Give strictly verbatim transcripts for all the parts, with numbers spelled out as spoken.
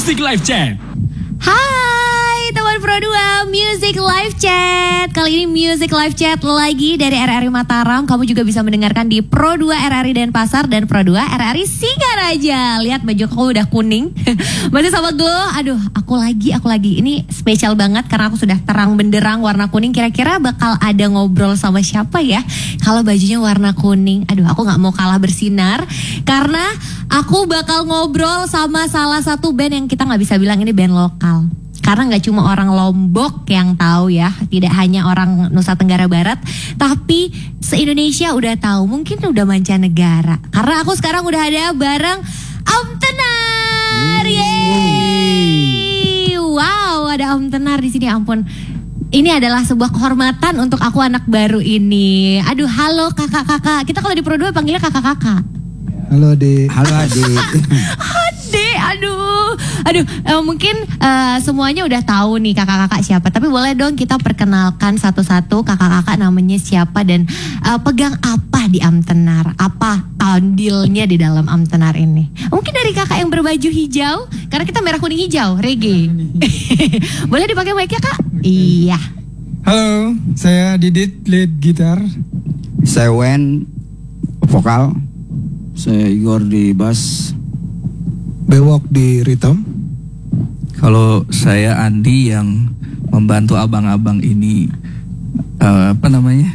Music Live Chat. Hai teman Pro dua Music Live Chat. Kali ini Music Live Chat lagi dari R R I Mataram. Kamu juga bisa mendengarkan di Pro dua R R I Denpasar dan Pro dua R R I Singaraja. Lihat baju aku udah kuning. Masih sama glow. Aduh, aku lagi, aku lagi. Ini spesial banget karena aku sudah terang benderang warna kuning. Kira-kira bakal ada ngobrol sama siapa ya kalau bajunya warna kuning? Aduh, aku gak mau kalah bersinar karena aku bakal ngobrol sama salah satu band yang kita gak bisa bilang ini band lokal. Karena gak cuma orang Lombok yang tahu ya, tidak hanya orang Nusa Tenggara Barat, tapi se-Indonesia udah tahu, mungkin udah mancanegara. Karena aku sekarang udah ada bareng Om Tenar. Yeay. Wow, ada Om Tenar di sini, ampun. Ini adalah sebuah kehormatan untuk aku anak baru ini. Aduh, halo kakak-kakak. Kita kalau di Pro dua panggilnya kakak-kakak. Halo Ade. Halo Ade. Ade, aduh. Aduh, eh, mungkin eh, semuanya udah tahu nih kakak-kakak siapa. Tapi boleh dong kita perkenalkan satu-satu kakak-kakak namanya siapa dan eh, pegang apa di Om Tenar. Apa andilnya di dalam Om Tenar ini. Mungkin dari kakak yang berbaju hijau. Karena kita merah kuning hijau, reggae. Boleh dipakai mic-nya kak? Iya. Halo, saya Didit, lead gitar. Saya Wen, vokal. Saya Igor di bass. Bewok di rhythm. Kalau saya Andi yang membantu abang-abang ini uh, apa namanya?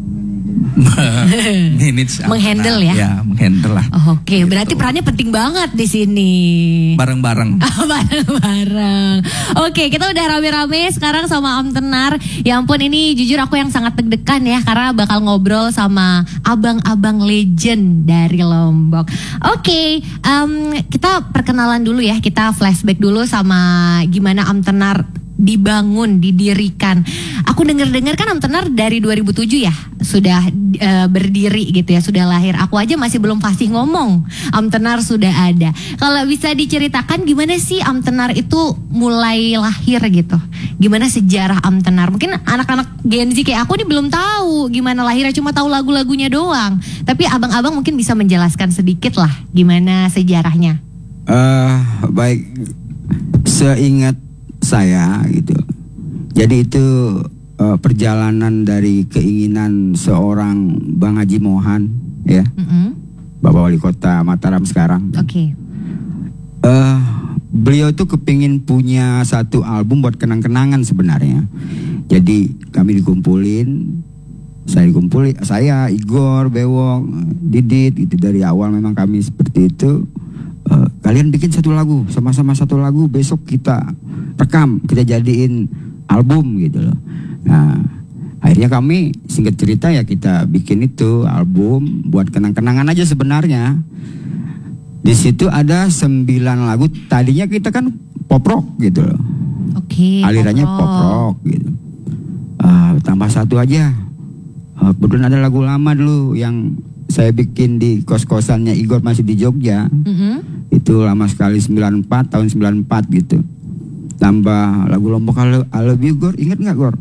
Manage Menghandle ya? Ya, menghandle lah. Oh, oke, okay. Gitu. Berarti perannya penting banget di sini. Bareng-bareng. Bareng-bareng. Oke, okay, kita udah rame-rame sekarang sama Om Tenar. Ya ampun, ini jujur aku yang sangat deg-degan ya karena bakal ngobrol sama abang-abang legend dari Lombok. Oke, okay, um, kita perkenalan dulu ya. Kita flashback dulu sama gimana Om Tenar dibangun, didirikan. Aku dengar-dengar kan Om Tenar dari dua ribu tujuh ya sudah uh, berdiri gitu ya, sudah lahir. Aku aja masih belum fasih ngomong. Om Tenar sudah ada. Kalau bisa diceritakan gimana sih Om Tenar itu mulai lahir gitu? Gimana sejarah Om Tenar? Mungkin anak-anak Gen Z kayak aku nih belum tahu gimana lahirnya, cuma tahu lagu-lagunya doang. Tapi abang-abang mungkin bisa menjelaskan sedikit lah gimana sejarahnya. Uh, baik, seingat saya gitu. Jadi itu uh, perjalanan dari keinginan seorang Bang Haji Mohan ya, mm-hmm. Bapak Wali Kota Mataram sekarang. Oke. Okay. Uh, beliau tuh kepingin punya satu album buat kenang-kenangan sebenarnya. Jadi kami dikumpulin, saya dikumpulin, saya Igor, Bewok, Didit itu dari awal memang kami seperti itu. Uh, kalian bikin satu lagu, sama-sama satu lagu, besok kita rekam, kita jadiin album gitu loh. Nah, akhirnya kami singkat cerita ya kita bikin itu album buat kenang-kenangan aja sebenarnya. Di situ ada sembilan lagu. Tadinya kita kan pop rock gitu loh. Oke. Okay, alirannya pop rock, pop rock gitu. Uh, tambah satu aja. Uh, kebetulan ada lagu lama dulu yang saya bikin di kos-kosannya Igor masih di Jogja. Mm-hmm. Itu lama sekali, sembilan puluh empat, tahun sembilan puluh empat gitu. Tambah lagu Lombok I Love You, Gor, inget gak Gor?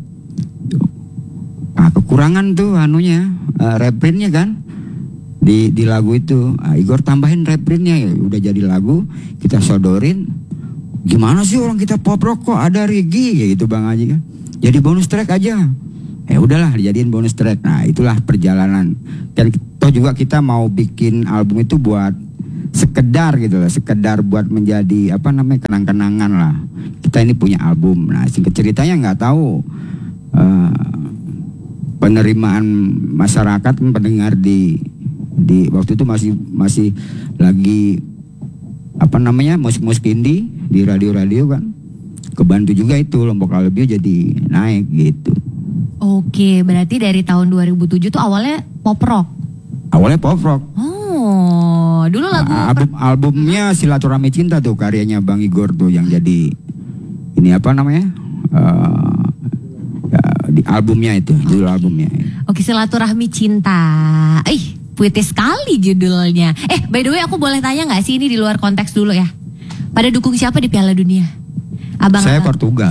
Nah, kekurangan tuh anunya, uh, reprintnya kan di di lagu itu. Nah, Igor tambahin reprintnya, ya udah jadi lagu, kita sodorin. Gimana sih orang kita pop rock kok ada reggae ya gitu Bang Haji kan? Jadi bonus track aja. Ya udahlah dijadiin bonus track. Nah, itulah perjalanan. Dan toh juga kita mau bikin album itu buat sekedar gitu lah, sekedar buat menjadi apa namanya kenang-kenangan lah. Kita ini punya album. Nah, singkat ceritanya nggak tahu uh, penerimaan masyarakat, pendengar di di waktu itu masih masih lagi apa namanya musik-musik indie di radio-radio kan. Kebantu juga itu Lombok I Love You jadi naik gitu. Oke, berarti dari tahun dua ribu tujuh tuh awalnya pop rock. Awalnya pop rock. Oh, dulu lagu nah, album, albumnya Silaturahmi Cinta tuh karyanya Bang Igor tuh yang jadi ini apa namanya? Uh, ya, di albumnya itu, judul albumnya. Oke, Silaturahmi Cinta. Ih, puitis sekali judulnya. Eh, by the way aku boleh tanya nggak sih ini di luar konteks dulu ya? Pada dukung siapa di Piala Dunia? Abang. Saya Portugal.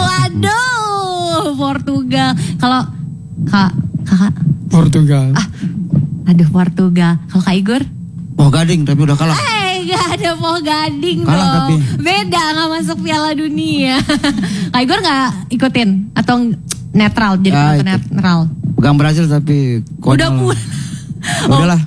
Waduh, Portugal. Kalau kak, kakak Portugal. Ah, aduh Portugal. Kalau Kak Igor? Oh Gading tapi udah kalah. Hey, gak ada Poh Gading Kalah dong. tapi. Beda gak masuk Piala Dunia. Kak Igor gak ikutin? Atau netral, jadi Ah, penonton ikut. netral? Pegang Brazil tapi Udah konyol. pun. Udahlah.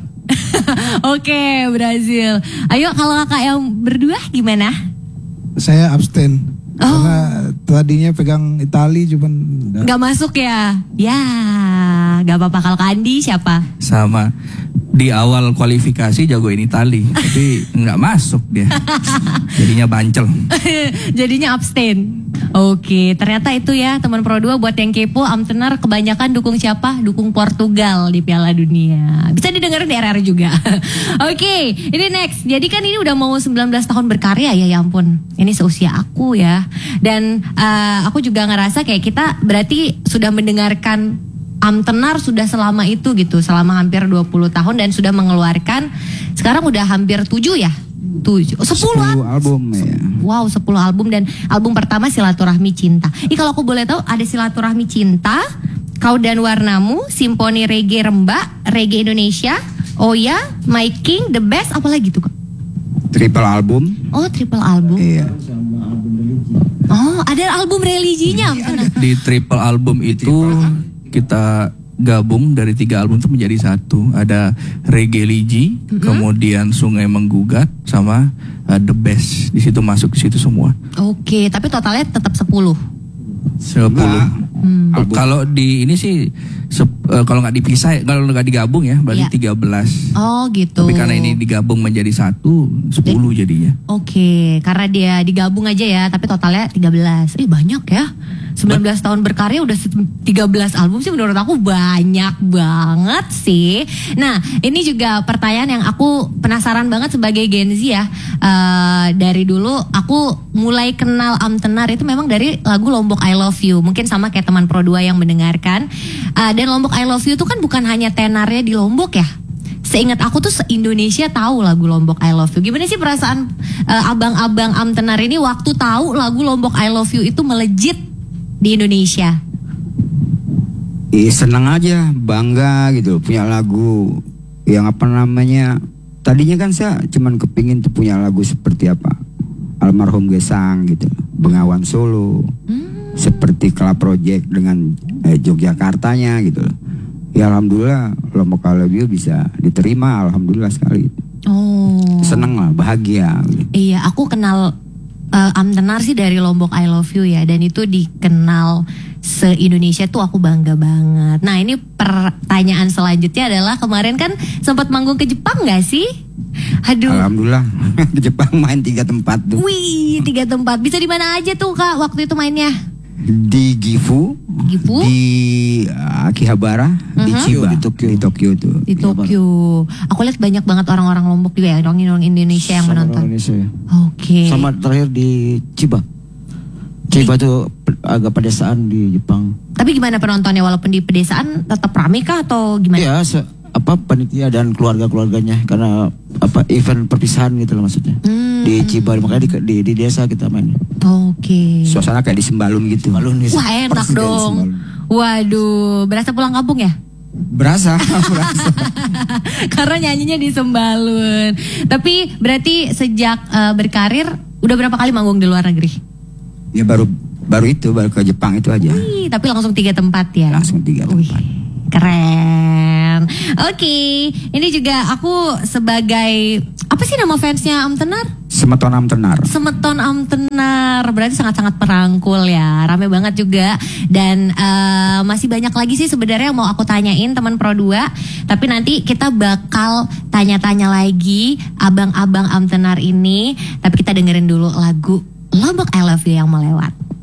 Oke, Brazil. Ayo kalau kakak yang berdua gimana? Saya abstain. Oh. Karena tadinya pegang Itali cuman nggak. Gak masuk ya? Ya, gak apa-apa. Kalau Kak Andi siapa? Sama. Di awal kualifikasi jagoin Itali, tapi nggak masuk dia. Jadinya bancel. Jadinya abstain. Oke, ternyata itu ya teman Pro dua buat yang kepo, Amtenar kebanyakan dukung siapa? Dukung Portugal di Piala Dunia. Bisa didengar di R R juga. Oke, ini next. Jadi kan ini udah mau sembilan belas tahun berkarya ya, ya ampun. Ini seusia aku ya. Dan uh, aku juga ngerasa kayak kita berarti sudah mendengarkan Amtenar sudah selama itu gitu, selama hampir dua puluh tahun dan sudah mengeluarkan sekarang udah hampir tujuh ya? tujuh, sepuluh sepuluh album ya. Wow, sepuluh album dan album pertama Silaturahmi Cinta. Ih kalau aku boleh tahu ada Silaturahmi Cinta, Kau dan Warnamu, Simponi Reggae Rembak, Reggae Indonesia, Oh ya, My King, The Best, apa lagi tuh Kak? Triple album. Oh, triple album. Iya. Oh, ada album religinya. Benar. Di triple album itu kita gabung dari tiga album itu menjadi satu. Ada Reggae Ligi, Mm-hmm. kemudian Sungai Menggugat, sama uh, The Best. Di situ masuk ke situ semua. Oke, tapi totalnya tetap sepuluh. Sepuluh. Hmm. Oh, kalau di ini sih sep- eh, kalau nggak dipisah, kalau nggak digabung ya berarti Iya. tiga belas. Oh gitu. Tapi karena ini digabung menjadi satu, sepuluh jadinya. Oke, karena dia digabung aja ya, tapi totalnya tiga belas. Eh banyak ya. sembilan belas tahun berkarya udah tiga belas album sih menurut aku banyak banget sih. Nah, ini juga pertanyaan yang aku penasaran banget sebagai Gen Z ya. Uh, dari dulu aku mulai kenal Amtenar itu memang dari lagu Lombok I Love You. Mungkin sama kayak teman Pro dua yang mendengarkan. Uh, dan Lombok I Love You itu kan bukan hanya tenarnya di Lombok ya. Seingat aku tuh se-Indonesia tahu lagu Lombok I Love You. Gimana sih perasaan uh, abang-abang Amtenar ini waktu tahu lagu Lombok I Love You itu melejit di Indonesia? Ih, senang aja, bangga gitu punya lagu yang apa namanya. Tadinya kan saya cuman kepingin tuh punya lagu seperti apa almarhum Gesang gitu, Bengawan Solo, Hmm. seperti Club Project dengan eh, Yogyakartanya gitu. Ya alhamdulillah Lombok I Love You bisa diterima, alhamdulillah sekali. Oh. Senang lah, bahagia. Gitu. Iya, aku kenal uh, Amtenar sih dari Lombok I Love You ya, dan itu dikenal se-Indonesia tuh aku bangga banget. Nah ini pertanyaan selanjutnya adalah kemarin kan sempat manggung ke Jepang gak sih? Aduh. Alhamdulillah ke Jepang main tiga tempat tuh. Wih, tiga tempat. Bisa di mana aja tuh Kak waktu itu mainnya? Di Gifu, Gifu? di uh, Akihabara, di Mhm. Chiba, Di Tokyo. di Tokyo tuh. Di Tokyo. Aku lihat banyak banget orang-orang Lombok juga ya, orang-orang Indonesia yang Sama menonton. orang Indonesia ya. Oke. Sama terakhir di Chiba. Chiba tuh pe- agak pedesaan di Jepang. Tapi gimana penontonnya walaupun di pedesaan tetap rame kah atau gimana? Iya, se- apa panitia dan keluarga-keluarganya karena apa event perpisahan gitu loh maksudnya. Hmm. Di Chiba makanya di, di, di desa kita main. Oke. Suasana kayak di Sembalun gitu. Balon di Wah enak Persis kayak di dong. Sembalun. Waduh, berasa pulang kampung ya? Berasa, berasa. Karena nyanyinya di Sembalun. Tapi berarti sejak uh, berkarir udah berapa kali manggung di luar negeri? Ya baru baru itu baru ke Jepang itu aja. Wih, tapi langsung tiga tempat ya? Langsung tiga Wih, tempat. keren. Oke, ini juga aku sebagai apa sih nama fansnya Amtenar? Semeton Amtenar. Semeton Amtenar, berarti sangat-sangat perangkul ya, rame banget juga. Dan uh, masih banyak lagi sih sebenarnya yang mau aku tanyain teman Pro dua. Tapi nanti kita bakal tanya-tanya lagi abang-abang Amtenar ini. Tapi kita dengerin dulu lagu Lombok I Love You yang melewat.